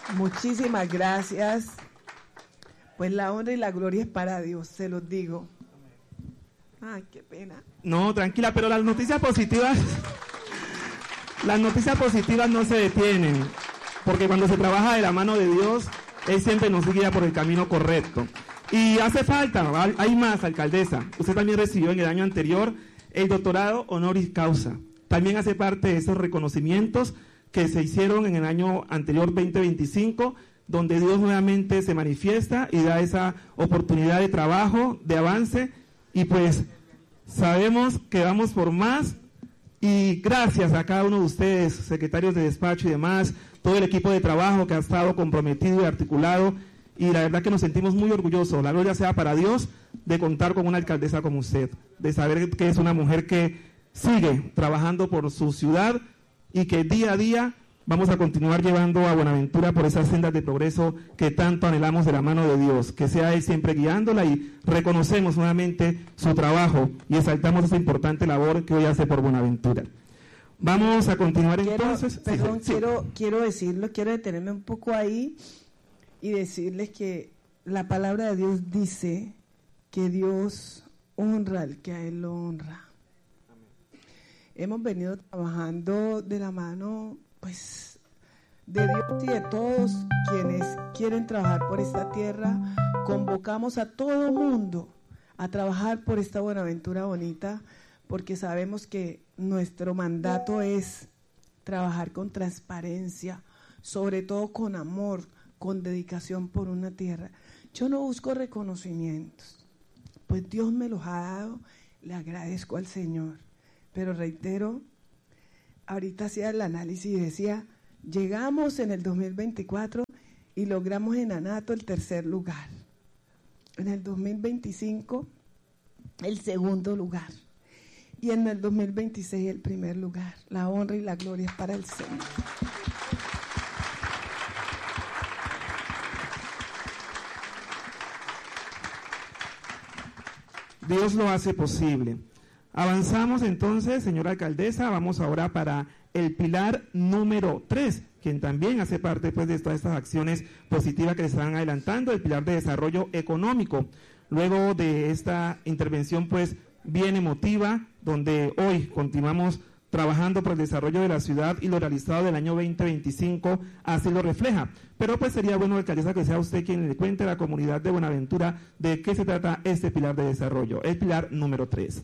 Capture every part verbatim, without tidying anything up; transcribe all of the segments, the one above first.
Muchísimas gracias. Pues la honra y la gloria es para Dios, se los digo. Ay, qué pena. No, tranquila, pero las noticias positivas, las noticias positivas no se detienen, porque cuando se trabaja de la mano de Dios, Él siempre nos guía por el camino correcto. Y hace falta, hay más, alcaldesa. Usted también recibió en el año anterior el doctorado honoris causa. También hace parte de esos reconocimientos que se hicieron en el año anterior veinte veinticinco, donde Dios nuevamente se manifiesta y da esa oportunidad de trabajo, de avance, y pues sabemos que vamos por más, y gracias a cada uno de ustedes, secretarios de despacho y demás, todo el equipo de trabajo que ha estado comprometido y articulado, y la verdad que nos sentimos muy orgullosos. La gloria sea para Dios de contar con una alcaldesa como usted, de saber que es una mujer que sigue trabajando por su ciudad y que día a día vamos a continuar llevando a Buenaventura por esas sendas de progreso que tanto anhelamos de la mano de Dios, que sea Él siempre guiándola, y reconocemos nuevamente su trabajo y exaltamos esa importante labor que hoy hace por Buenaventura. Vamos a continuar quiero, entonces. Perdón, sí, quiero, sí. quiero decirlo, quiero detenerme un poco ahí y decirles que la palabra de Dios dice que Dios honra al que a Él lo honra. Hemos venido trabajando de la mano, pues, de Dios y de todos quienes quieren trabajar por esta tierra. Convocamos a todo mundo a trabajar por esta Buenaventura bonita, porque sabemos que nuestro mandato es trabajar con transparencia, sobre todo con amor, con dedicación por una tierra. Yo no busco reconocimientos, pues Dios me los ha dado, le agradezco al Señor. Pero reitero, ahorita hacía el análisis y decía, llegamos en el dos mil veinticuatro y logramos en Anato el tercer lugar. En el dos mil veinticinco, el segundo lugar. Y en el dos mil veintiséis, el primer lugar. La honra y la gloria es para el Señor. Dios lo hace posible. Avanzamos entonces, señora alcaldesa, vamos ahora para el pilar número tres, quien también hace parte pues, de todas estas acciones positivas que se están adelantando, el pilar de desarrollo económico. Luego de esta intervención pues bien emotiva, donde hoy continuamos trabajando por el desarrollo de la ciudad y lo realizado del año veinte veinticinco así lo refleja. Pero pues sería bueno, alcaldesa, que sea usted quien le cuente a la comunidad de Buenaventura de qué se trata este pilar de desarrollo, el pilar número tres.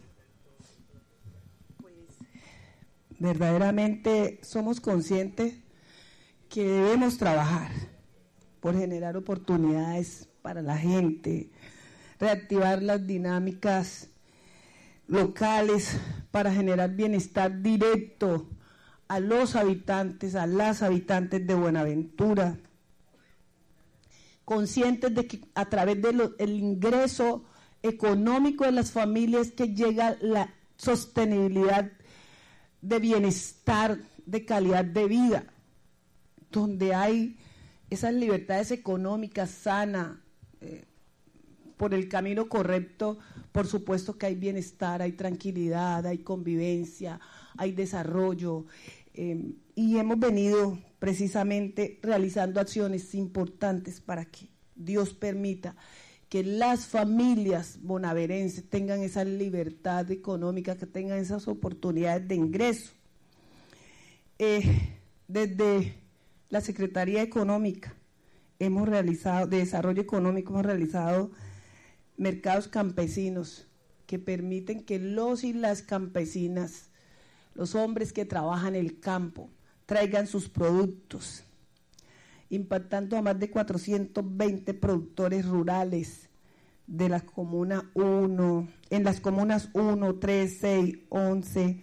Verdaderamente somos conscientes que debemos trabajar por generar oportunidades para la gente, reactivar las dinámicas locales para generar bienestar directo a los habitantes, a las habitantes de Buenaventura, conscientes de que a través del ingreso económico de las familias que llega la sostenibilidad de bienestar, de calidad de vida, donde hay esas libertades económicas sanas, eh, por el camino correcto, por supuesto que hay bienestar, hay tranquilidad, hay convivencia, hay desarrollo, eh, y hemos venido precisamente realizando acciones importantes para que Dios permita que las familias bonaverenses tengan esa libertad económica, que tengan esas oportunidades de ingreso. Eh, desde la Secretaría Económica hemos realizado, de Desarrollo Económico, hemos realizado mercados campesinos que permiten que los y las campesinas, los hombres que trabajan el campo, traigan sus productos, impactando a más de cuatrocientos veinte productores rurales de la comuna uno, en las comunas uno, tres, seis, once,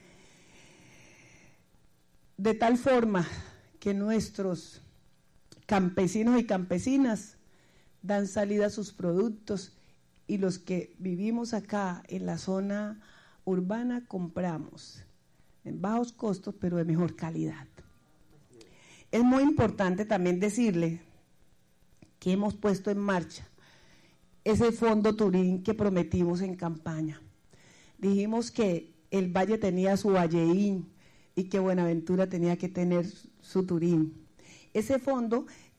de tal forma que nuestros campesinos y campesinas dan salida a sus productos y los que vivimos acá en la zona urbana compramos en bajos costos pero de mejor calidad. Es muy importante también decirle que hemos puesto en marcha ese fondo Turín que prometimos en campaña. Dijimos que el Valle tenía su Valleín y que Buenaventura tenía que tener su Turín. Ese fondo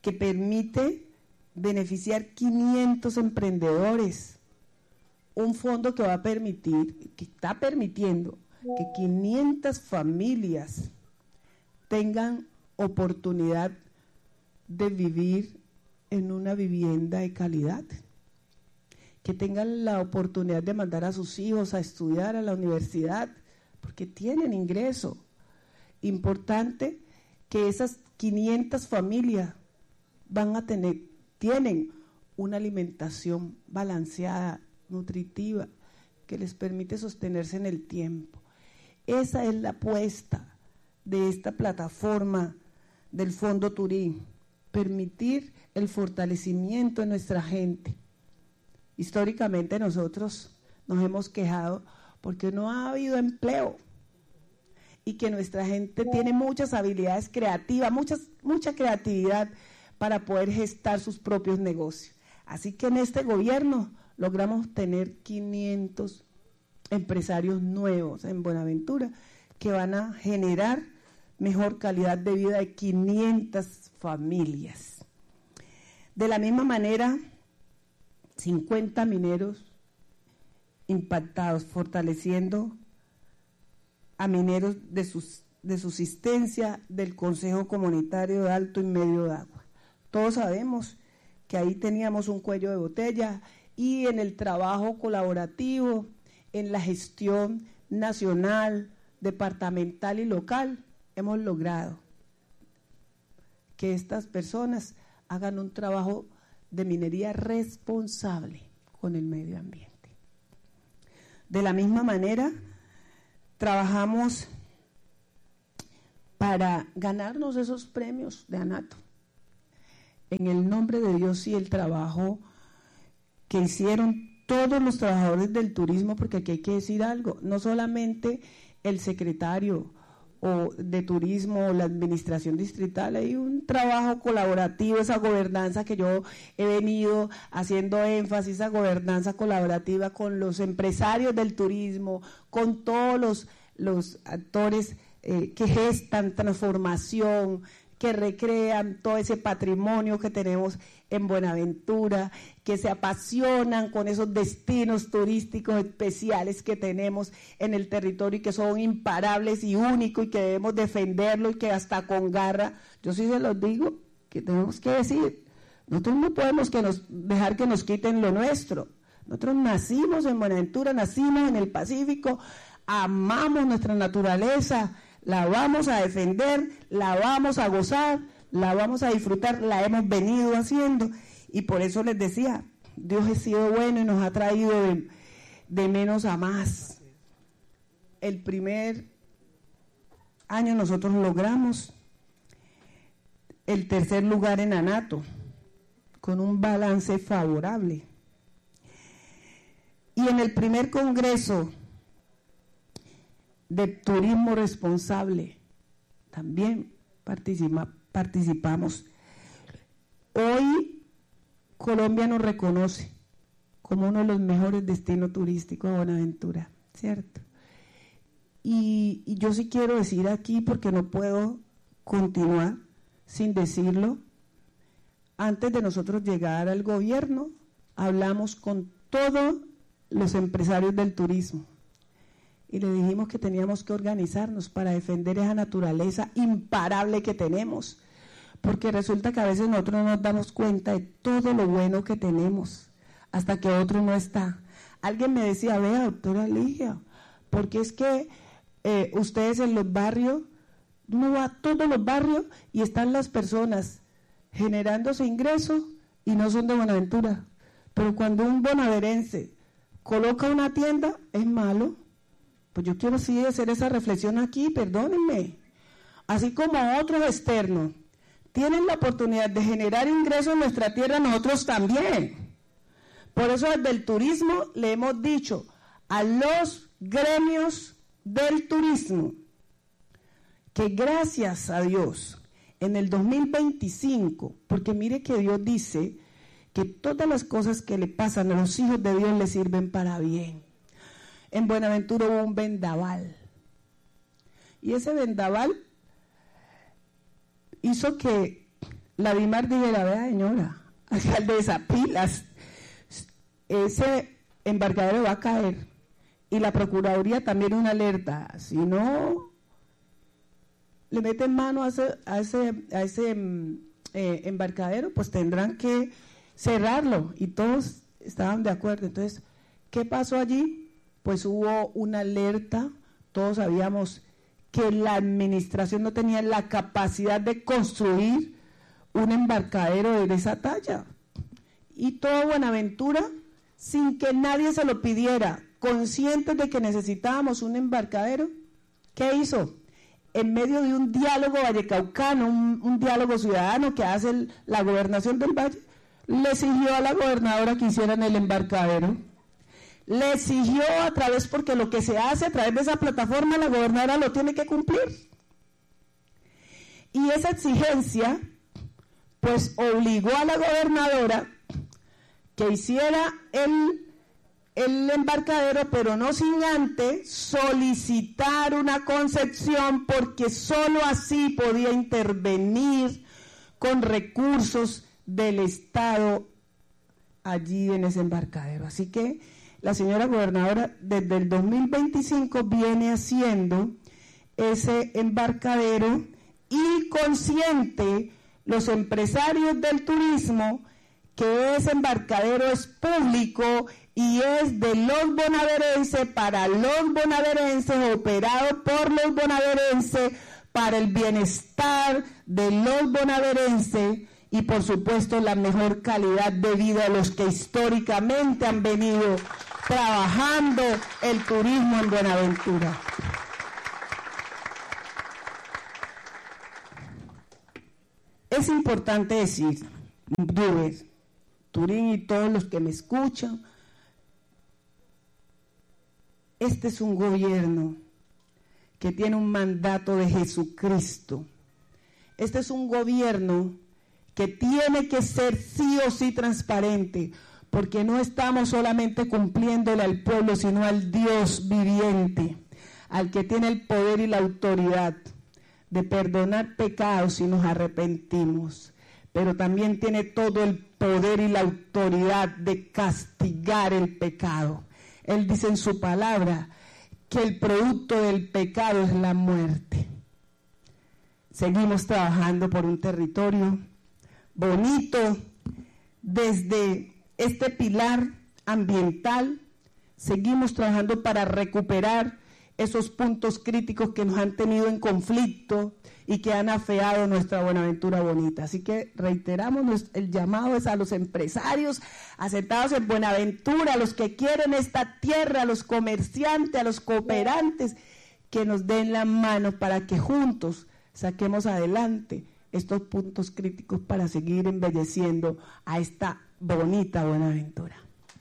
que permite beneficiar quinientos emprendedores. Un fondo que va a permitir, que está permitiendo que quinientas familias tengan oportunidad de vivir en una vivienda de calidad, que tengan la oportunidad de mandar a sus hijos a estudiar a la universidad, porque tienen ingreso. Importante que esas quinientas familias van a tener, tienen una alimentación balanceada, nutritiva, que les permite sostenerse en el tiempo. Esa es la apuesta de esta plataforma del Fondo Turí, permitir el fortalecimiento de nuestra gente. Históricamente nosotros nos hemos quejado porque no ha habido empleo y que nuestra gente tiene muchas habilidades creativas, muchas, mucha creatividad para poder gestar sus propios negocios. Así que en este gobierno logramos tener quinientos empresarios nuevos en Buenaventura que van a generar mejor calidad de vida de quinientas familias. De la misma manera, cincuenta mineros impactados, fortaleciendo a mineros de, sus, de subsistencia del Consejo Comunitario de Alto y Medio de Agua. Todos sabemos que ahí teníamos un cuello de botella y en el trabajo colaborativo, en la gestión nacional, departamental y local, hemos logrado que estas personas hagan un trabajo de minería responsable con el medio ambiente. De la misma manera, trabajamos para ganarnos esos premios de ANATO. En el nombre de Dios y el trabajo que hicieron todos los trabajadores del turismo, porque aquí hay que decir algo, no solamente el secretario o de turismo o la administración distrital, hay un trabajo colaborativo, esa gobernanza que yo he venido haciendo énfasis, esa gobernanza colaborativa con los empresarios del turismo, con todos los, los actores eh, que gestan transformación, que recrean todo ese patrimonio que tenemos en Buenaventura, que se apasionan con esos destinos turísticos especiales que tenemos en el territorio y que son imparables y únicos y que debemos defenderlo y que hasta con garra, yo sí se los digo, que tenemos que decir, nosotros no podemos que nos, dejar que nos quiten lo nuestro. Nosotros nacimos en Buenaventura, nacimos en el Pacífico, amamos nuestra naturaleza, la vamos a defender, la vamos a gozar, la vamos a disfrutar, la hemos venido haciendo y por eso les decía, Dios ha sido bueno y nos ha traído de, de menos a más. El primer año nosotros logramos el tercer lugar en ANATO con un balance favorable. Y en el primer congreso de turismo responsable también participa, participamos. Hoy Colombia nos reconoce como uno de los mejores destinos turísticos de Buenaventura, ¿cierto? Y, y yo sí quiero decir aquí, porque no puedo continuar sin decirlo, antes de nosotros llegar al gobierno, hablamos con todos los empresarios del turismo y le dijimos que teníamos que organizarnos para defender esa naturaleza imparable que tenemos, porque resulta que a veces nosotros no nos damos cuenta de todo lo bueno que tenemos, hasta que otro no está. Alguien me decía, vea, doctora Ligia, porque es que eh, ustedes en los barrios, uno va a todos los barrios y están las personas generándose ingresos y no son de Buenaventura, pero cuando un bonaverense coloca una tienda, es malo. Pues yo quiero sí hacer esa reflexión aquí, perdónenme. Así como otros externos tienen la oportunidad de generar ingresos en nuestra tierra, nosotros también. Por eso desde el turismo le hemos dicho a los gremios del turismo que gracias a Dios en el dos mil veinticinco, porque mire que Dios dice que todas las cosas que le pasan a los hijos de Dios le sirven para bien. En Buenaventura hubo un vendaval y ese vendaval hizo que la Dimar dijera, vea señora, alcaldesa, pilas, ese embarcadero va a caer, y la Procuraduría también una alerta, si no le meten mano a ese, a ese, a ese eh, embarcadero, pues tendrán que cerrarlo, y todos estaban de acuerdo. Entonces, ¿qué pasó allí? Pues hubo una alerta, todos sabíamos que la administración no tenía la capacidad de construir un embarcadero de esa talla, y todo Buenaventura, sin que nadie se lo pidiera, conscientes de que necesitábamos un embarcadero, ¿qué hizo? En medio de un diálogo vallecaucano, un, un diálogo ciudadano que hace el, la gobernación del Valle, le exigió a la gobernadora que hicieran el embarcadero. Le exigió a través, porque lo que se hace a través de esa plataforma, la gobernadora lo tiene que cumplir. Y esa exigencia, pues obligó a la gobernadora que hiciera el, el embarcadero, pero no sin antes solicitar una concesión, porque sólo así podía intervenir con recursos del Estado allí en ese embarcadero. Así que la señora gobernadora desde el dos mil veinticinco viene haciendo ese embarcadero, y consciente los empresarios del turismo que ese embarcadero es público y es de los bonaerenses, para los bonaerenses, operado por los bonaerenses, para el bienestar de los bonaerenses y por supuesto la mejor calidad de vida de los que históricamente han venido trabajando el turismo en Buenaventura. Es importante decir, Duber, Turín y todos los que me escuchan, este es un gobierno que tiene un mandato de Jesucristo. Este es un gobierno que tiene que ser sí o sí transparente, porque no estamos solamente cumpliéndole al pueblo, sino al Dios viviente, al que tiene el poder y la autoridad de perdonar pecados si nos arrepentimos, pero también tiene todo el poder y la autoridad de castigar el pecado. Él dice en su palabra que el producto del pecado es la muerte. Seguimos trabajando por un territorio bonito desde este pilar ambiental. Seguimos trabajando para recuperar esos puntos críticos que nos han tenido en conflicto y que han afeado nuestra Buenaventura bonita. Así que reiteramos, el llamado es a los empresarios asentados en Buenaventura, a los que quieren esta tierra, a los comerciantes, a los cooperantes, que nos den la mano para que juntos saquemos adelante estos puntos críticos para seguir embelleciendo a esta bonita Buenaventura.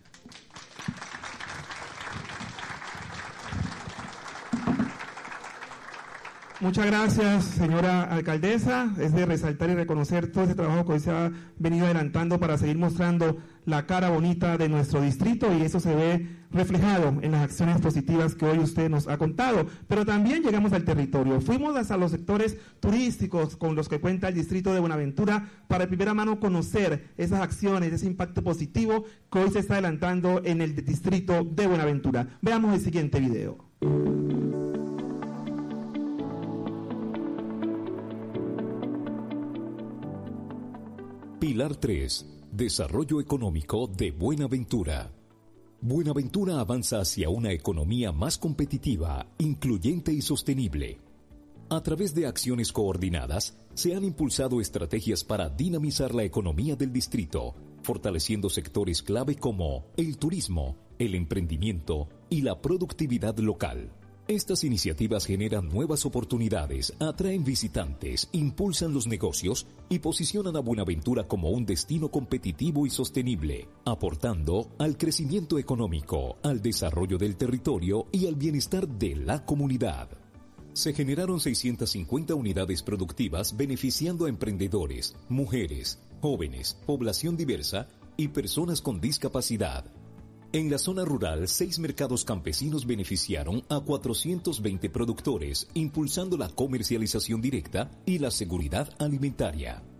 Muchas gracias, señora alcaldesa. Es de resaltar y reconocer todo ese trabajo que hoy se ha venido adelantando para seguir mostrando la cara bonita de nuestro distrito, y eso se ve reflejado en las acciones positivas que hoy usted nos ha contado. Pero también llegamos al territorio. Fuimos hasta los sectores turísticos con los que cuenta el distrito de Buenaventura para de primera mano conocer esas acciones, ese impacto positivo que hoy se está adelantando en el distrito de Buenaventura. Veamos el siguiente video. Pilar tres. Desarrollo económico de Buenaventura. Buenaventura avanza hacia una economía más competitiva, incluyente y sostenible. A través de acciones coordinadas, se han impulsado estrategias para dinamizar la economía del distrito, fortaleciendo sectores clave como el turismo, el emprendimiento y la productividad local. Estas iniciativas generan nuevas oportunidades, atraen visitantes, impulsan los negocios y posicionan a Buenaventura como un destino competitivo y sostenible, aportando al crecimiento económico, al desarrollo del territorio y al bienestar de la comunidad. Se generaron seiscientas cincuenta unidades productivas beneficiando a emprendedores, mujeres, jóvenes, población diversa y personas con discapacidad. En la zona rural, seis mercados campesinos beneficiaron a cuatrocientos veinte productores, impulsando la comercialización directa y la seguridad alimentaria.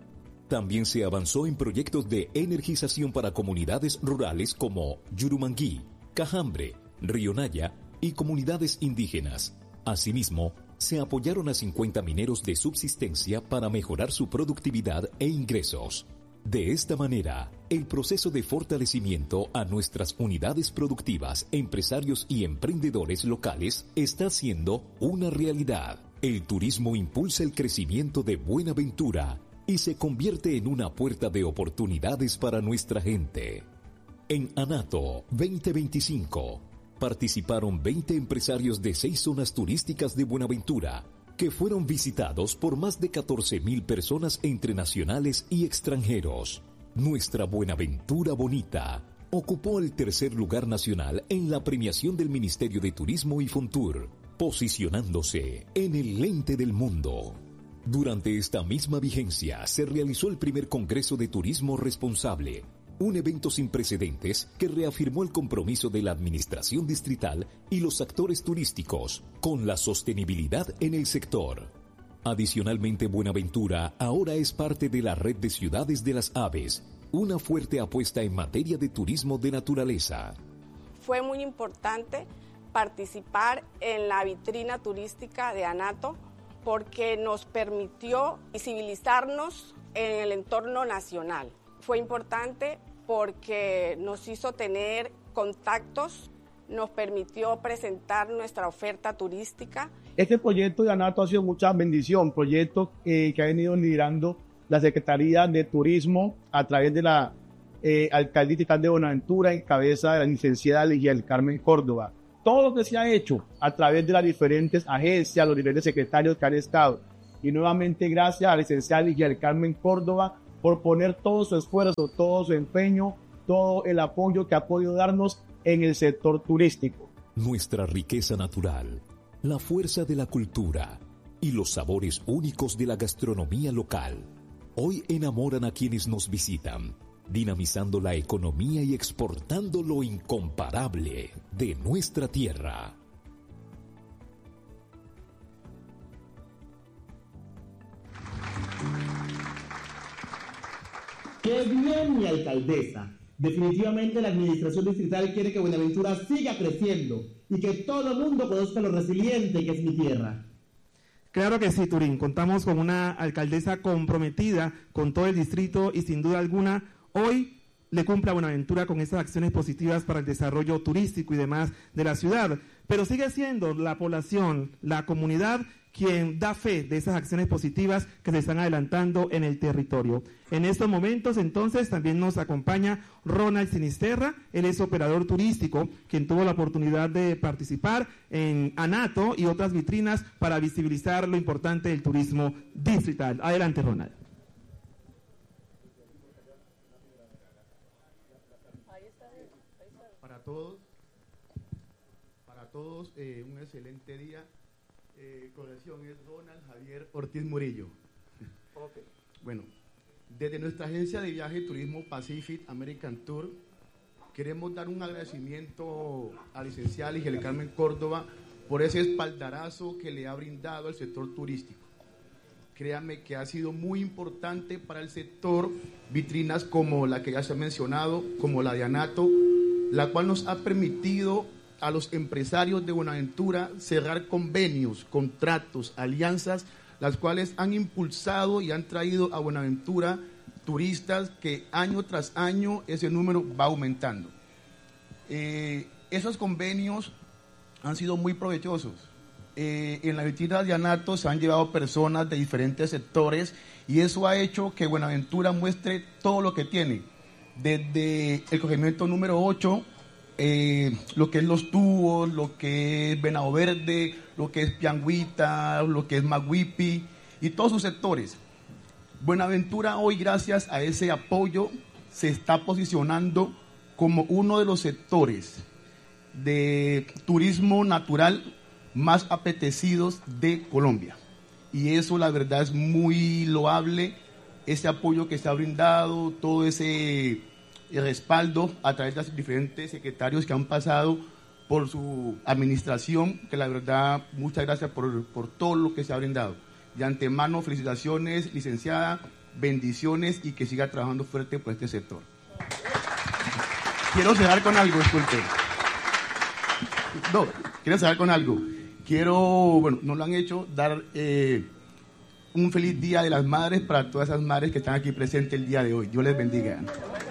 También se avanzó en proyectos de energización para comunidades rurales como Yurumangui, Cajambre, Rionaya y comunidades indígenas. Asimismo, se apoyaron a cincuenta mineros de subsistencia para mejorar su productividad e ingresos. De esta manera, el proceso de fortalecimiento a nuestras unidades productivas, empresarios y emprendedores locales está siendo una realidad. El turismo impulsa el crecimiento de Buenaventura y se convierte en una puerta de oportunidades para nuestra gente. En Anato veinte veinticinco participaron veinte empresarios de seis zonas turísticas de Buenaventura, que fueron visitados por más de catorce mil personas entre nacionales y extranjeros. Nuestra Buenaventura Bonita ocupó el tercer lugar nacional en la premiación del Ministerio de Turismo y Fontur, posicionándose en el lente del mundo. Durante esta misma vigencia se realizó el primer Congreso de Turismo Responsable, un evento sin precedentes que reafirmó el compromiso de la administración distrital y los actores turísticos con la sostenibilidad en el sector. Adicionalmente, Buenaventura ahora es parte de la Red de Ciudades de las Aves, una fuerte apuesta en materia de turismo de naturaleza. Fue muy importante participar en la vitrina turística de Anato porque nos permitió visibilizarnos en el entorno nacional. Fue importante porque nos hizo tener contactos, nos permitió presentar nuestra oferta turística. Este proyecto de Anato ha sido mucha bendición, proyecto eh, que ha venido liderando la Secretaría de Turismo a través de la eh, Alcaldía Distrital de Buenaventura en cabeza de la licenciada Ligia del Carmen Córdoba. Todo lo que se ha hecho a través de las diferentes agencias, los diferentes secretarios que han estado. Y nuevamente gracias a la licenciada Ligia del Carmen Córdoba por poner todo su esfuerzo, todo su empeño, todo el apoyo que ha podido darnos en el sector turístico. Nuestra riqueza natural, la fuerza de la cultura y los sabores únicos de la gastronomía local, hoy enamoran a quienes nos visitan, dinamizando la economía y exportando lo incomparable de nuestra tierra. ¡Qué bien, mi alcaldesa! Definitivamente la administración distrital quiere que Buenaventura siga creciendo y que todo el mundo conozca lo resiliente que es mi tierra. Claro que sí, Turín. Contamos con una alcaldesa comprometida con todo el distrito y sin duda alguna hoy le cumple a Buenaventura con esas acciones positivas para el desarrollo turístico y demás de la ciudad. Pero sigue siendo la población, la comunidad, quien da fe de esas acciones positivas que se están adelantando en el territorio. En estos momentos, entonces, también nos acompaña Ronald Sinisterra, él es operador turístico, quien tuvo la oportunidad de participar en Anato y otras vitrinas para visibilizar lo importante del turismo distrital. Adelante, Ronald. Para todos, para todos, eh, un excelente día. Eh, corrección, es Ronald Javier Ortiz Murillo. Okay. Bueno, desde nuestra agencia de viaje y turismo Pacific American Tour, queremos dar un agradecimiento a la licenciada Ligia del Carmen Córdoba por ese espaldarazo que le ha brindado al sector turístico. Créanme que ha sido muy importante para el sector, vitrinas como la que ya se ha mencionado, como la de Anato, la cual nos ha permitido a los empresarios de Buenaventura cerrar convenios, contratos, alianzas, las cuales han impulsado y han traído a Buenaventura turistas que año tras año ese número va aumentando. Eh, esos convenios han sido muy provechosos. Eh, en la vitrina de Anato se han llevado personas de diferentes sectores y eso ha hecho que Buenaventura muestre todo lo que tiene, desde el corregimiento número ocho, Eh, lo que es Los Tubos, lo que es Venado Verde, lo que es Piangüita, lo que es Maguipi y todos sus sectores. Buenaventura hoy, gracias a ese apoyo, se está posicionando como uno de los sectores de turismo natural más apetecidos de Colombia. Y eso la verdad es muy loable, ese apoyo que se ha brindado, todo ese el respaldo a través de los diferentes secretarios que han pasado por su administración, que la verdad, muchas gracias por, por todo lo que se ha brindado. De antemano, felicitaciones, licenciada, bendiciones y que siga trabajando fuerte por este sector. Quiero cerrar con algo, disculpe. No, quiero cerrar con algo. Quiero, bueno, no lo han hecho, dar eh, un feliz Día de las Madres para todas esas madres que están aquí presentes el día de hoy. Dios les bendiga.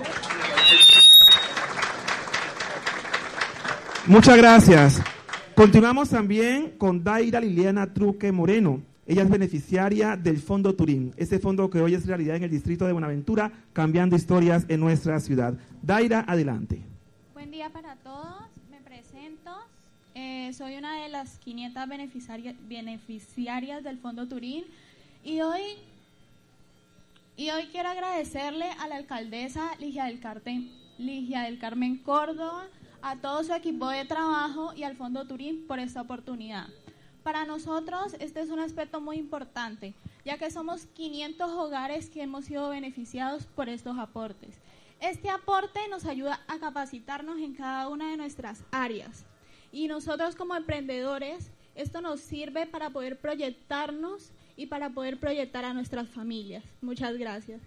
Muchas gracias. Continuamos también con Daira Liliana Truque Moreno. Ella es beneficiaria del Fondo Turín, ese fondo que hoy es realidad en el distrito de Buenaventura, cambiando historias en nuestra ciudad. Daira, adelante. Buen día para todos. Me presento. Eh, soy una de las quinientas beneficiarias, beneficiarias del Fondo Turín y hoy, y hoy quiero agradecerle a la alcaldesa Ligia del Carmen, Ligia del Carmen Córdoba, a todo su equipo de trabajo y al Fondo Turín por esta oportunidad. Para nosotros este es un aspecto muy importante, ya que somos quinientos hogares que hemos sido beneficiados por estos aportes. Este aporte nos ayuda a capacitarnos en cada una de nuestras áreas. Y nosotros como emprendedores, esto nos sirve para poder proyectarnos y para poder proyectar a nuestras familias. Muchas gracias.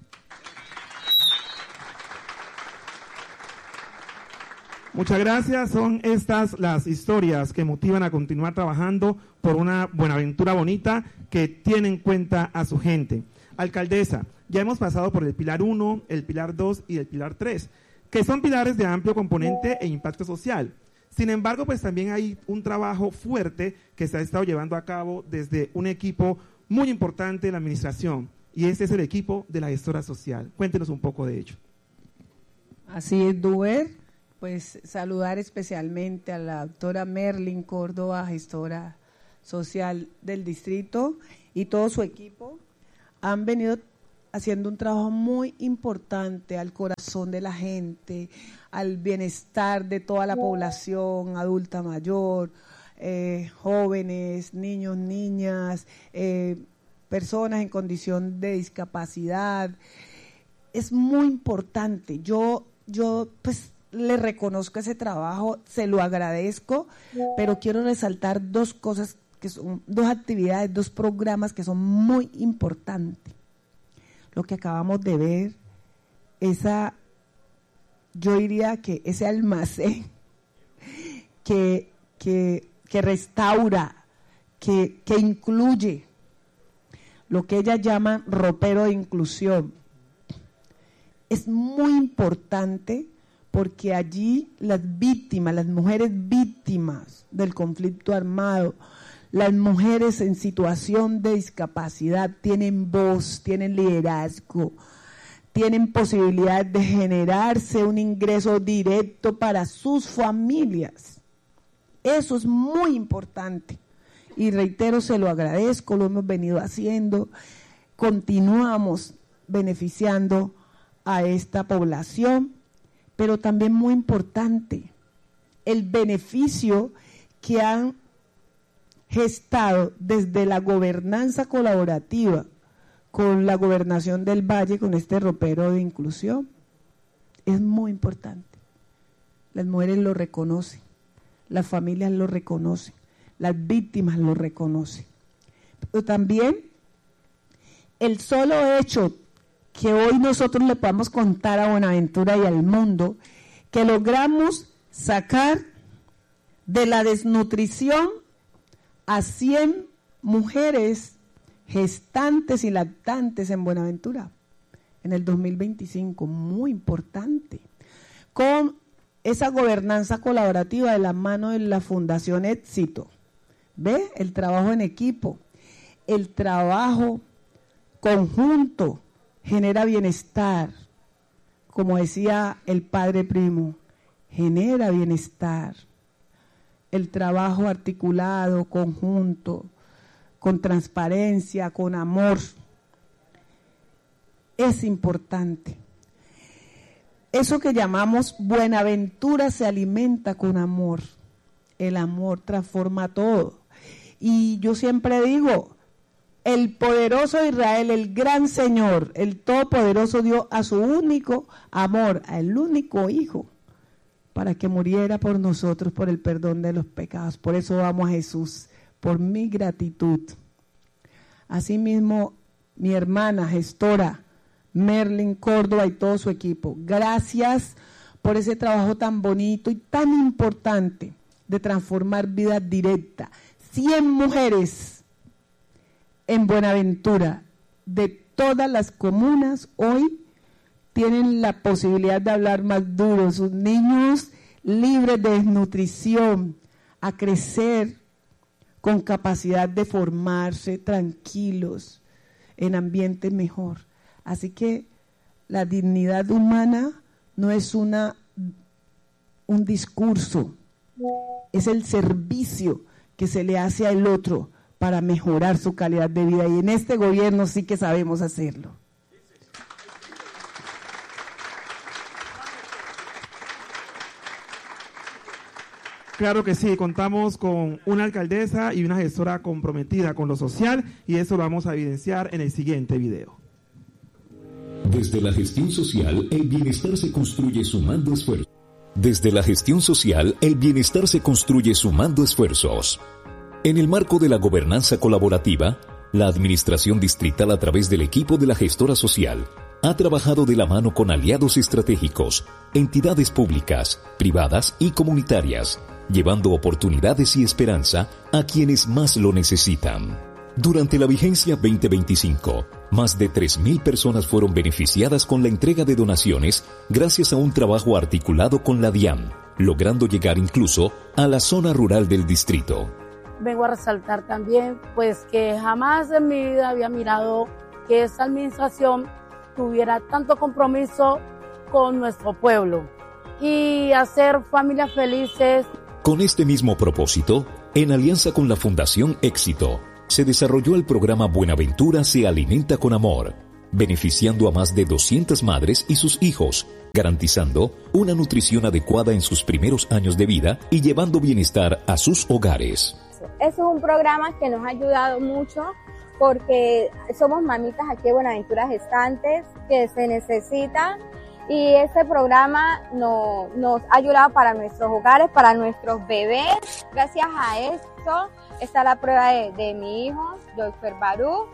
Muchas gracias. Son estas las historias que motivan a continuar trabajando por una Buenaventura bonita que tiene en cuenta a su gente. Alcaldesa, ya hemos pasado por el pilar uno, el pilar dos y el pilar tres, que son pilares de amplio componente e impacto social. Sin embargo, pues también hay un trabajo fuerte que se ha estado llevando a cabo desde un equipo muy importante de la administración, y ese es el equipo de la gestora social. Cuéntenos un poco de ello. Así es, Duer. Pues saludar especialmente a la doctora Merlin Córdoba, gestora social del distrito, y todo su equipo. Han venido haciendo un trabajo muy importante al corazón de la gente, al bienestar de toda la población adulta mayor, eh, jóvenes, niños, niñas, eh, personas en condición de discapacidad. Es muy importante. Yo, yo pues le reconozco ese trabajo, se lo agradezco, pero quiero resaltar dos cosas, que son dos actividades, dos programas que son muy importantes. Lo que acabamos de ver, esa, yo diría que ese almacén que, que, que restaura, que, que incluye lo que ellas llaman ropero de inclusión, es muy importante porque allí las víctimas, las mujeres víctimas del conflicto armado, las mujeres en situación de discapacidad tienen voz, tienen liderazgo, tienen posibilidad de generarse un ingreso directo para sus familias. Eso es muy importante. Y reitero, se lo agradezco, lo hemos venido haciendo, continuamos beneficiando a esta población, pero también muy importante, el beneficio que han gestado desde la gobernanza colaborativa con la gobernación del Valle, con este ropero de inclusión, es muy importante. Las mujeres lo reconocen, las familias lo reconocen, las víctimas lo reconocen. Pero también el solo hecho que hoy nosotros le podamos contar a Buenaventura y al mundo, que logramos sacar de la desnutrición a cien mujeres gestantes y lactantes en Buenaventura en el dos mil veinticinco, muy importante, con esa gobernanza colaborativa de la mano de la Fundación Éxito. ¿Ve? El trabajo en equipo, el trabajo conjunto genera bienestar, como decía el padre Primo, genera bienestar. El trabajo articulado, conjunto, con transparencia, con amor, es importante. Eso que llamamos Buenaventura se alimenta con amor. El amor transforma todo. Y yo siempre digo, el poderoso Israel, el gran Señor, el Todopoderoso dio a su único amor, al único Hijo, para que muriera por nosotros, por el perdón de los pecados. Por eso amo a Jesús, por mi gratitud. Asimismo, mi hermana gestora, Merlin Córdoba y todo su equipo. Gracias por ese trabajo tan bonito y tan importante de transformar vidas directas. cien mujeres en Buenaventura de todas las comunas hoy tienen la posibilidad de hablar más duro. Sus niños libres de desnutrición, a crecer con capacidad de formarse tranquilos en ambiente mejor. Así que la dignidad humana no es una, un discurso, es el servicio que se le hace al otro para mejorar su calidad de vida. Y en este gobierno sí que sabemos hacerlo. Claro que sí, contamos con una alcaldesa y una gestora comprometida con lo social y eso lo vamos a evidenciar en el siguiente video. Desde la gestión social, el bienestar se construye sumando esfuerzos. Desde la gestión social, el bienestar se construye sumando esfuerzos. En el marco de la gobernanza colaborativa, la Administración Distrital a través del equipo de la gestora social ha trabajado de la mano con aliados estratégicos, entidades públicas, privadas y comunitarias, llevando oportunidades y esperanza a quienes más lo necesitan. Durante la vigencia veinte veinticinco, más de tres mil personas fueron beneficiadas con la entrega de donaciones gracias a un trabajo articulado con la DIAN, logrando llegar incluso a la zona rural del distrito. Vengo a resaltar también pues que jamás en mi vida había mirado que esta administración tuviera tanto compromiso con nuestro pueblo y hacer familias felices. Con este mismo propósito, en alianza con la Fundación Éxito, se desarrolló el programa Buenaventura se alimenta con amor, beneficiando a más de doscientas madres y sus hijos, garantizando una nutrición adecuada en sus primeros años de vida y llevando bienestar a sus hogares. Eso es un programa que nos ha ayudado mucho porque somos mamitas aquí de Buenaventura gestantes que se necesitan y este programa no, nos ha ayudado para nuestros hogares, para nuestros bebés. Gracias a esto está la prueba de, de mi hijo, doctor Barú,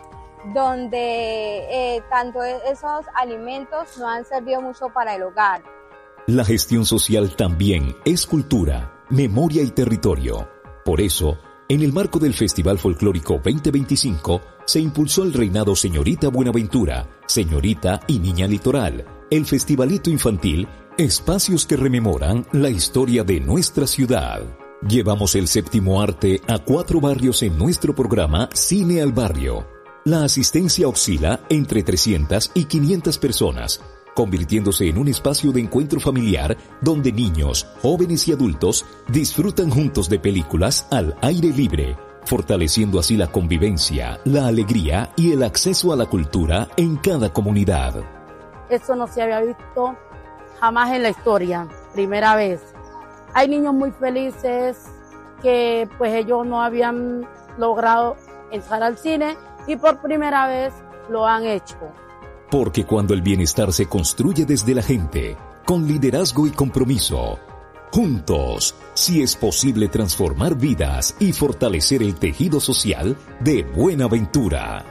donde eh, tanto esos alimentos nos han servido mucho para el hogar. La gestión social también es cultura, memoria y territorio. Por eso, en el marco del Festival Folclórico veinte veinticinco, se impulsó el reinado Señorita Buenaventura, Señorita y Niña Litoral, el Festivalito Infantil, espacios que rememoran la historia de nuestra ciudad. Llevamos el séptimo arte a cuatro barrios en nuestro programa Cine al Barrio. La asistencia oscila entre trescientas y quinientas personas, convirtiéndose en un espacio de encuentro familiar donde niños, jóvenes y adultos disfrutan juntos de películas al aire libre, fortaleciendo así la convivencia, la alegría y el acceso a la cultura en cada comunidad. Eso no se había visto jamás en la historia, primera vez. Hay niños muy felices que pues ellos no habían logrado entrar al cine y por primera vez lo han hecho. Porque cuando el bienestar se construye desde la gente, con liderazgo y compromiso, juntos, sí es posible transformar vidas y fortalecer el tejido social de Buenaventura.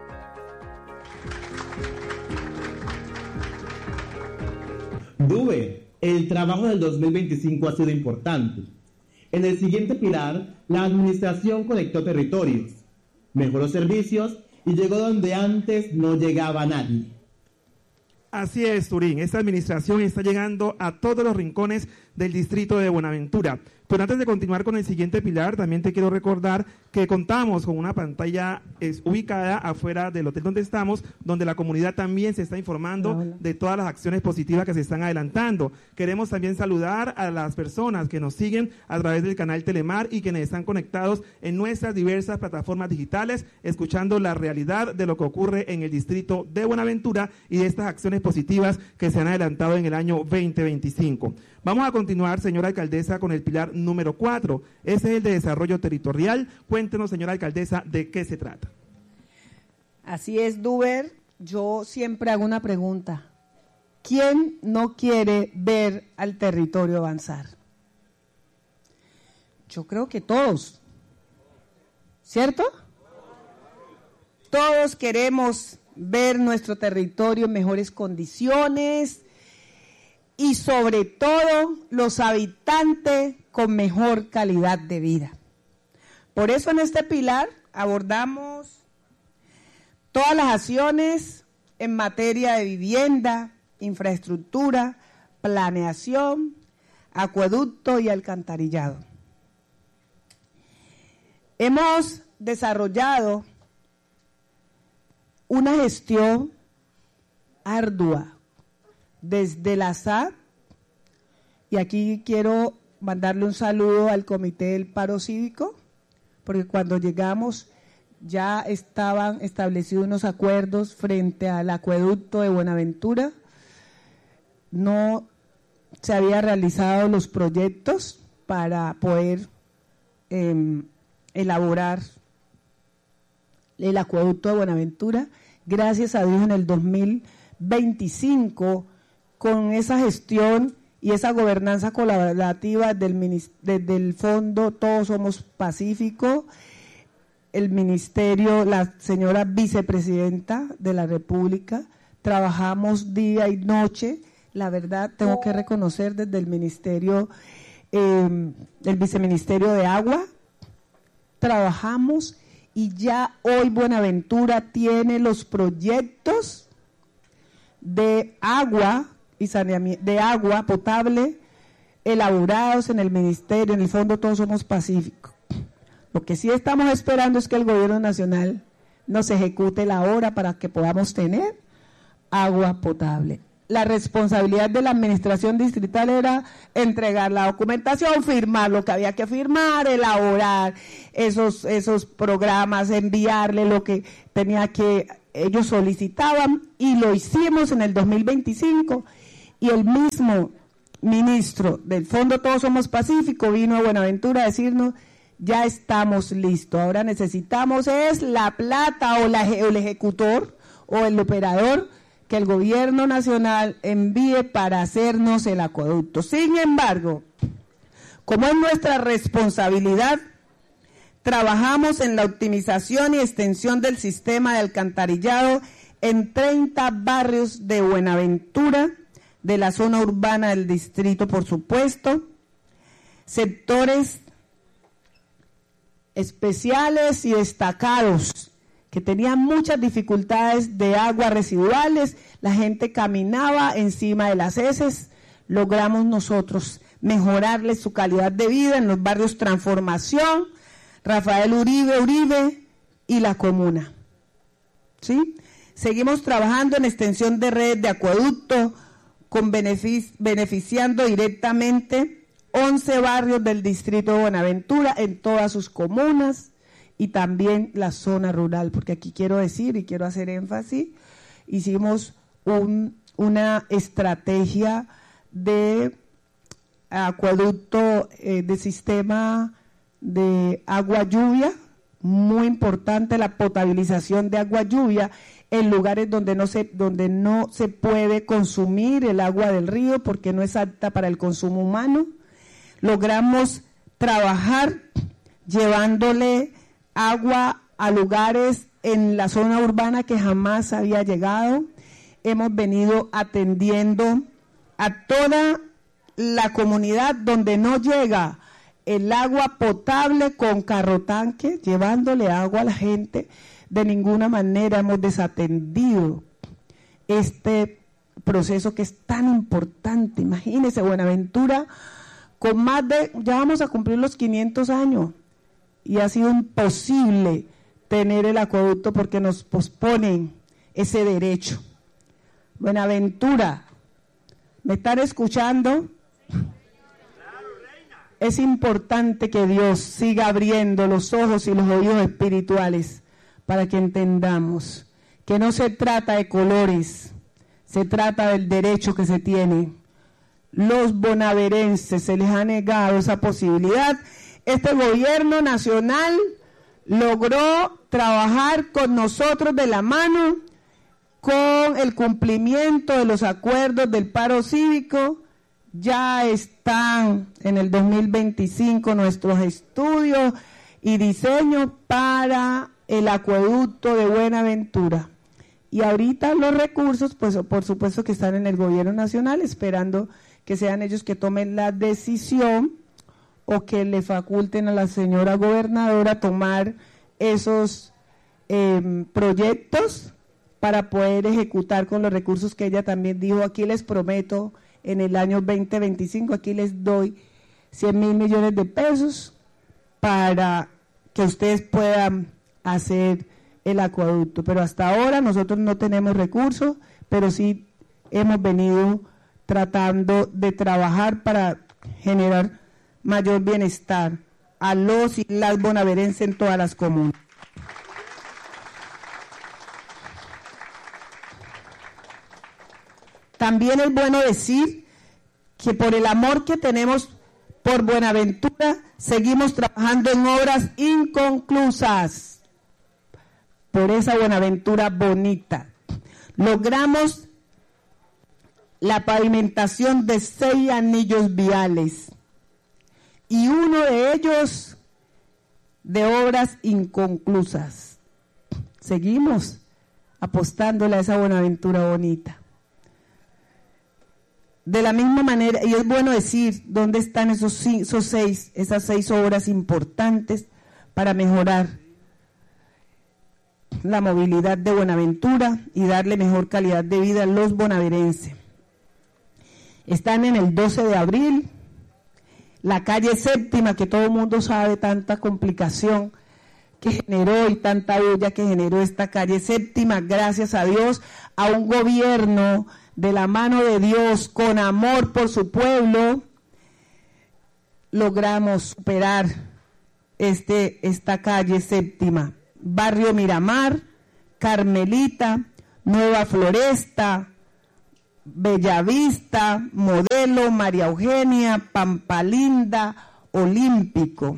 Dube, el trabajo del dos mil veinticinco ha sido importante. En el siguiente pilar, la administración conectó territorios, mejoró servicios y llegó donde antes no llegaba nadie. Así es, Turín. Esta administración está llegando a todos los rincones del distrito de Buenaventura. Pero antes de continuar con el siguiente pilar, también te quiero recordar que contamos con una pantalla es, ubicada afuera del hotel donde estamos, donde la comunidad también se está informando hola, hola. de todas las acciones positivas que se están adelantando. Queremos también saludar a las personas que nos siguen a través del canal Telemar y quienes están conectados en nuestras diversas plataformas digitales, escuchando la realidad de lo que ocurre en el distrito de Buenaventura y de estas acciones positivas que se han adelantado en el año veinte veinticinco. Vamos a continuar, señora alcaldesa, con el pilar número cuatro. Ese es el de desarrollo territorial. Cuéntenos, señora alcaldesa, de qué se trata. Así es, Duber. Yo siempre hago una pregunta. ¿Quién no quiere ver al territorio avanzar? Yo creo que todos. ¿Cierto? Todos queremos ver nuestro territorio en mejores condiciones y sobre todo los habitantes con mejor calidad de vida. Por eso en este pilar abordamos todas las acciones en materia de vivienda, infraestructura, planeación, acueducto y alcantarillado. Hemos desarrollado una gestión ardua desde la S A D, y aquí quiero mandarle un saludo al Comité del Paro Cívico, porque cuando llegamos ya estaban establecidos unos acuerdos frente al acueducto de Buenaventura. No se habían realizado los proyectos para poder eh, elaborar el acueducto de Buenaventura. Gracias a Dios en el dos mil veinticinco, con esa gestión y esa gobernanza colaborativa del, desde el Fondo Todos Somos Pacífico, el ministerio, la señora vicepresidenta de la República, trabajamos día y noche. La verdad, tengo que reconocer desde el ministerio, eh, el viceministerio de Agua, trabajamos y ya hoy Buenaventura tiene los proyectos de agua y saneamiento, de agua potable elaborados en el ministerio, en el Fondo Todos Somos Pacífico. Lo que sí estamos esperando es que el gobierno nacional nos ejecute la obra para que podamos tener agua potable. La responsabilidad de la administración distrital era entregar la documentación, firmar lo que había que firmar, elaborar esos, esos programas, enviarle lo que tenía que ellos solicitaban, y lo hicimos en el dos mil veinticinco, y el mismo ministro del Fondo Todos Somos Pacífico vino a Buenaventura a decirnos: ya estamos listos, ahora necesitamos es la plata o, la, o el ejecutor o el operador que el gobierno nacional envíe para hacernos el acueducto. Sin embargo, como es nuestra responsabilidad, trabajamos en la optimización y extensión del sistema de alcantarillado en treinta barrios de Buenaventura, de la zona urbana del distrito, por supuesto, sectores especiales y destacados que tenían muchas dificultades de aguas residuales. La gente caminaba encima de las heces. Logramos nosotros mejorarles su calidad de vida en los barrios Transformación, Rafael Uribe Uribe y La Comuna. ¿Sí? Seguimos trabajando en extensión de redes de acueducto, con benefic- beneficiando directamente once barrios del distrito de Buenaventura en todas sus comunas y también la zona rural, porque aquí quiero decir y quiero hacer énfasis, hicimos un, una estrategia de acueducto, eh, de sistema de agua lluvia, muy importante la potabilización de agua lluvia en lugares donde no se donde no se puede consumir el agua del río porque no es apta para el consumo humano. Logramos trabajar llevándole agua a lugares en la zona urbana que jamás había llegado. Hemos venido atendiendo a toda la comunidad donde no llega el agua potable con carro tanque, llevándole agua a la gente. De ninguna manera hemos desatendido este proceso que es tan importante. Imagínense, Buenaventura, con más de, ya vamos a cumplir los quinientos años, y ha sido imposible tener el acueducto porque nos posponen ese derecho. Buenaventura, ¿me están escuchando? Es importante que Dios siga abriendo los ojos y los oídos espirituales para que entendamos que no se trata de colores, se trata del derecho que se tiene. Los bonaverenses se les ha negado esa posibilidad. Este gobierno nacional logró trabajar con nosotros de la mano con el cumplimiento de los acuerdos del paro cívico. Ya están en el dos mil veinticinco nuestros estudios y diseños para el acueducto de Buenaventura. Y ahorita los recursos, pues por supuesto que están en el gobierno nacional, esperando que sean ellos que tomen la decisión o que le faculten a la señora gobernadora tomar esos eh, proyectos para poder ejecutar con los recursos que ella también dijo. Aquí les prometo, en el año veinte veinticinco, aquí les doy cien mil millones de pesos para que ustedes puedan hacer el acueducto, pero hasta ahora nosotros no tenemos recursos, pero sí hemos venido tratando de trabajar para generar mayor bienestar a los y las bonaverenses en todas las comunas. También es bueno decir que por el amor que tenemos por Buenaventura, seguimos trabajando en obras inconclusas. Por esa Buenaventura bonita. Logramos la pavimentación de seis anillos viales y uno de ellos de obras inconclusas. Seguimos apostándole a esa Buenaventura bonita. De la misma manera, y es bueno decir dónde están esos, esos seis, esas seis obras importantes para mejorar la movilidad de Buenaventura y darle mejor calidad de vida a los bonaverenses. Están en el doce de abril, la calle séptima, que todo el mundo sabe tanta complicación que generó y tanta bulla que generó esta calle séptima, gracias a Dios, a un gobierno de la mano de Dios, con amor por su pueblo, logramos superar este, esta calle séptima. Barrio Miramar, Carmelita, Nueva Floresta, Bellavista, Modelo, María Eugenia, Pampalinda, Olímpico.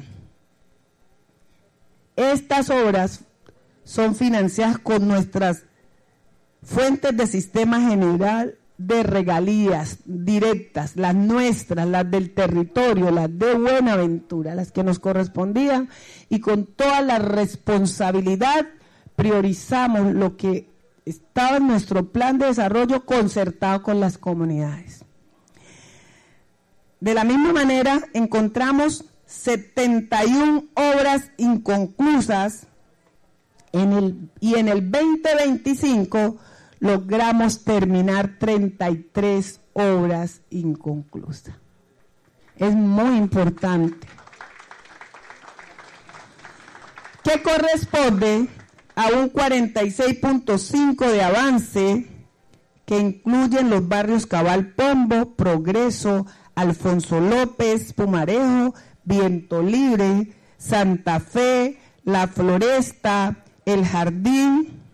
Estas obras son financiadas con nuestras fuentes de sistema general de regalías directas, las nuestras, las del territorio, las de Buenaventura, las que nos correspondían, y con toda la responsabilidad priorizamos lo que estaba en nuestro plan de desarrollo concertado con las comunidades. De la misma manera, encontramos setenta y una obras inconclusas en el, y en el veinte veinticinco logramos terminar treinta y tres obras inconclusas. Es muy importante. Que corresponde a un cuarenta y seis punto cinco de avance que incluyen los barrios Cabal Pombo, Progreso, Alfonso López, Pumarejo, Viento Libre, Santa Fe, La Floresta, El Jardín,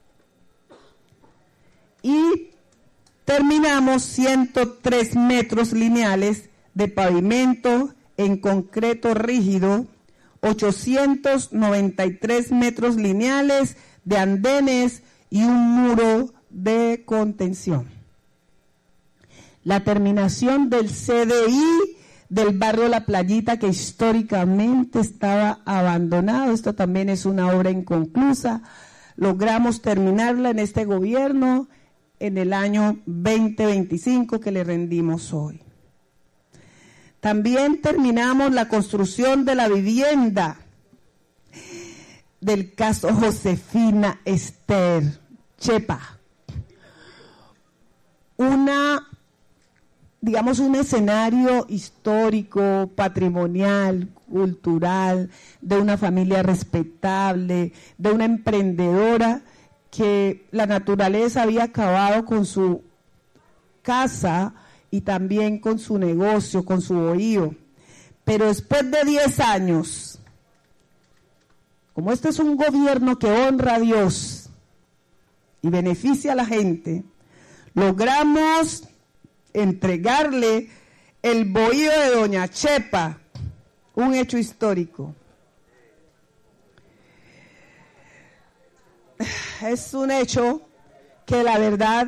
y terminamos ciento tres metros lineales de pavimento en concreto rígido, ochocientos noventa y tres metros lineales de andenes y un muro de contención. La terminación del C D I del barrio La Playita, que históricamente estaba abandonado, esto también es una obra inconclusa, logramos terminarla en este gobierno en el año veinte veinticinco que le rendimos hoy. También terminamos la construcción de la vivienda del caso Josefina Esther Chepa. Una, digamos, un escenario histórico, patrimonial, cultural, de una familia respetable, de una emprendedora que la naturaleza había acabado con su casa y también con su negocio, con su bohío. Pero después de diez años, como este es un gobierno que honra a Dios y beneficia a la gente, logramos entregarle el bohío de Doña Chepa, un hecho histórico. Es un hecho que la verdad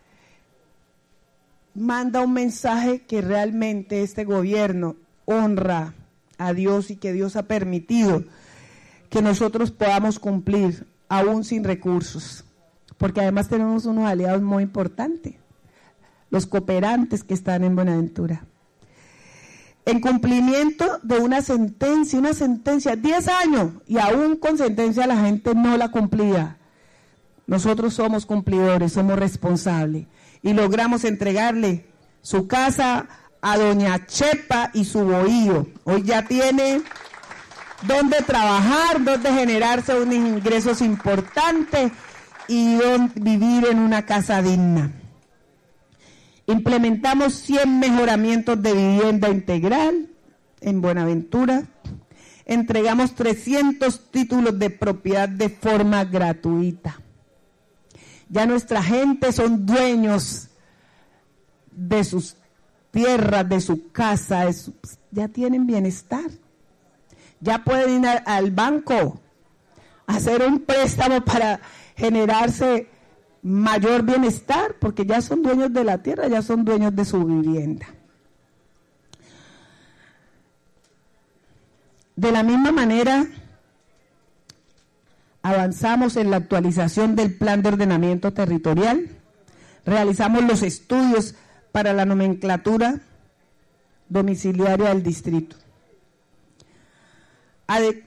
manda un mensaje que realmente este gobierno honra a Dios y que Dios ha permitido que nosotros podamos cumplir aún sin recursos, porque además tenemos unos aliados muy importantes, los cooperantes que están en Buenaventura. En cumplimiento de una sentencia, una sentencia, diez años, y aún con sentencia la gente no la cumplía. Nosotros somos cumplidores, somos responsables, y logramos entregarle su casa a doña Chepa y su bohío. Hoy ya tiene donde trabajar, donde generarse unos ingresos importantes y donde vivir en una casa digna. Implementamos cien mejoramientos de vivienda integral en Buenaventura. Entregamos trescientos títulos de propiedad de forma gratuita. Ya nuestra gente son dueños de sus tierras, de su casa, de su, ya tienen bienestar. Ya pueden ir al banco a hacer un préstamo para generarse mayor bienestar, porque ya son dueños de la tierra, ya son dueños de su vivienda. De la misma manera, avanzamos en la actualización del plan de ordenamiento territorial, realizamos los estudios para la nomenclatura domiciliaria del distrito. Ade-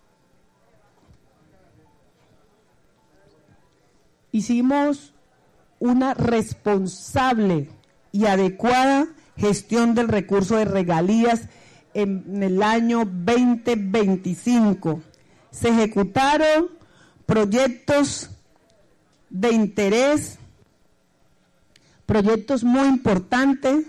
Hicimos una responsable y adecuada gestión del recurso de regalías en el año veinte veinticinco. Se ejecutaron proyectos de interés, proyectos muy importantes,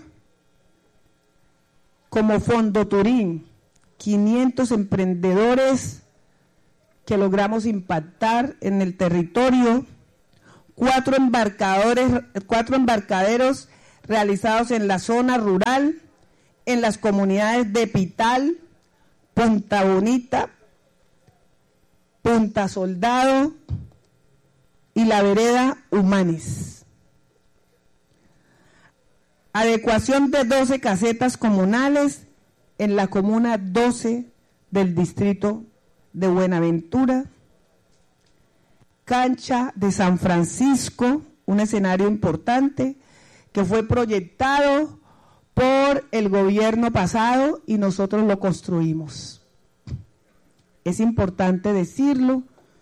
como Fondo Turín, quinientos emprendedores que logramos impactar en el territorio, cuatro embarcadores, cuatro embarcaderos realizados en la zona rural, en las comunidades de Pital, Punta Bonita, Punta Soldado y la vereda Humanes. Adecuación de doce casetas comunales en la comuna doce del distrito de Buenaventura. Cancha de San Francisco, un escenario importante que fue proyectado por el gobierno pasado y nosotros lo construimos. Es importante decirlo.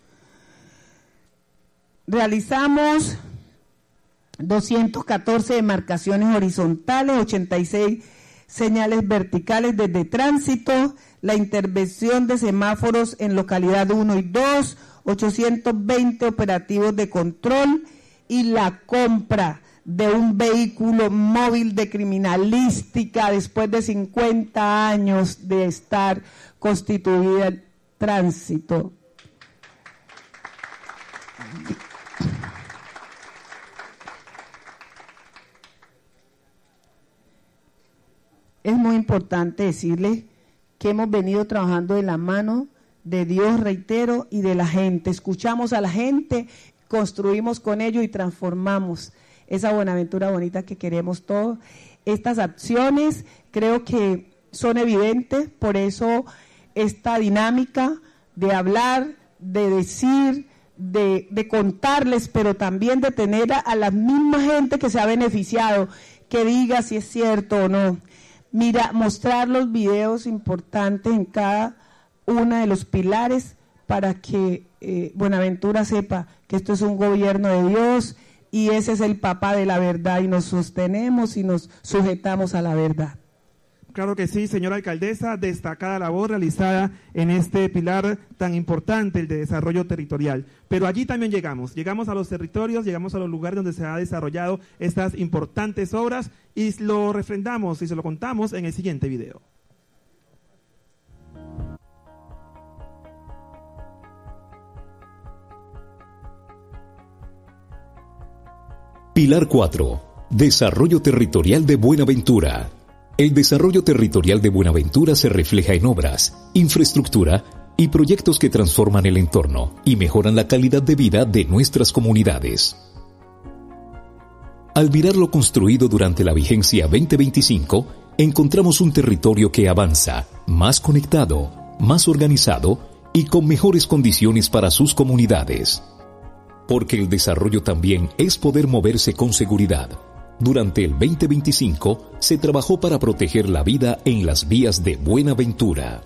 Realizamos doscientas catorce demarcaciones horizontales, ochenta y seis señales verticales desde tránsito, la intervención de semáforos en localidad uno y dos, ochocientos veinte operativos de control y la compra de un vehículo móvil de criminalística después de cincuenta años de estar constituida el tránsito. Es muy importante decirles que hemos venido trabajando de la mano de Dios, reitero, y de la gente. Escuchamos a la gente, construimos con ellos y transformamos esa Buenaventura bonita que queremos todos. Estas acciones creo que son evidentes, por eso esta dinámica de hablar, de decir, de, de contarles, pero también de tener a, a la misma gente que se ha beneficiado, que diga si es cierto o no. Mira, mostrar los videos importantes en cada uno de los pilares para que eh, Buenaventura sepa que esto es un gobierno de Dios y ese es el papá de la verdad y nos sostenemos y nos sujetamos a la verdad. Claro que sí, señora alcaldesa, destacada labor realizada en este pilar tan importante, el de desarrollo territorial. Pero allí también llegamos, llegamos a los territorios, llegamos a los lugares donde se han desarrollado estas importantes obras y lo refrendamos y se lo contamos en el siguiente video. Pilar cuatro. Desarrollo territorial de Buenaventura. El desarrollo territorial de Buenaventura se refleja en obras, infraestructura y proyectos que transforman el entorno y mejoran la calidad de vida de nuestras comunidades. Al mirar lo construido durante la vigencia veinte veinticinco, encontramos un territorio que avanza, más conectado, más organizado y con mejores condiciones para sus comunidades. Porque el desarrollo también es poder moverse con seguridad. Durante el veinte veinticinco se trabajó para proteger la vida en las vías de Buenaventura.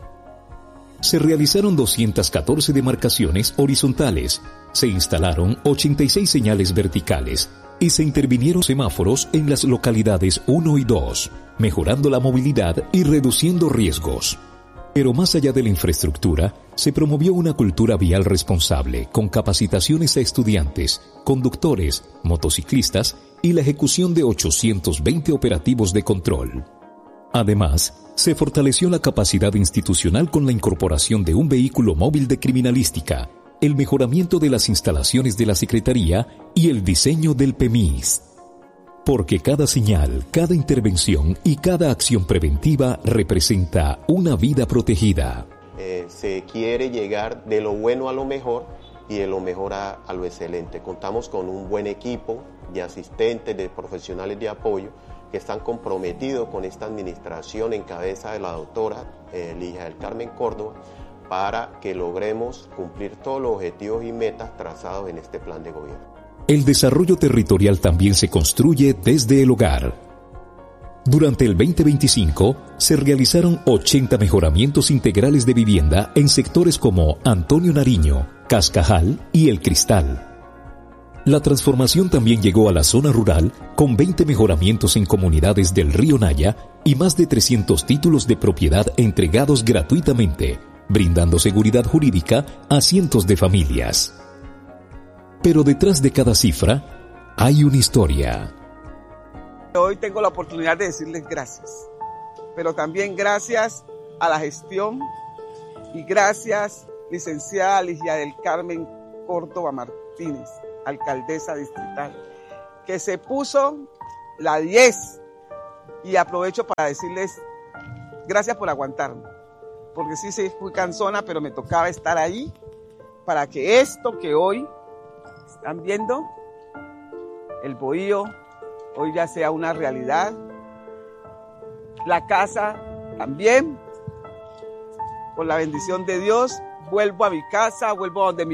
Se realizaron doscientas catorce demarcaciones horizontales, se instalaron ochenta y seis señales verticales y se intervinieron semáforos en las localidades uno y dos, mejorando la movilidad y reduciendo riesgos. Pero más allá de la infraestructura, se promovió una cultura vial responsable con capacitaciones a estudiantes, conductores, motociclistas y la ejecución de ochocientos veinte operativos de control. Además, se fortaleció la capacidad institucional con la incorporación de un vehículo móvil de criminalística, el mejoramiento de las instalaciones de la Secretaría y el diseño del P M I S. Porque cada señal, cada intervención y cada acción preventiva representa una vida protegida. Eh, se quiere llegar de lo bueno a lo mejor y de lo mejor a, a lo excelente. Contamos con un buen equipo de asistentes, de profesionales de apoyo que están comprometidos con esta administración en cabeza de la doctora eh, Ligia del Carmen Córdoba para que logremos cumplir todos los objetivos y metas trazados en este plan de gobierno. El desarrollo territorial también se construye desde el hogar. Durante el veinte veinticinco se realizaron ochenta mejoramientos integrales de vivienda en sectores como Antonio Nariño, Cascajal y El Cristal. La transformación también llegó a la zona rural con veinte mejoramientos en comunidades del Río Naya y más de trescientos títulos de propiedad entregados gratuitamente, brindando seguridad jurídica a cientos de familias. Pero detrás de cada cifra hay una historia. Hoy tengo la oportunidad de decirles gracias, pero también gracias a la gestión y gracias, licenciada Ligia del Carmen Córdoba Martínez, alcaldesa distrital, que se puso la diez, y aprovecho para decirles gracias por aguantarme, porque sí, sí, fui cansona, pero me tocaba estar ahí para que esto que hoy están viendo, el bohío, hoy ya sea una realidad. La casa también, con la bendición de Dios, vuelvo a mi casa, vuelvo a donde mi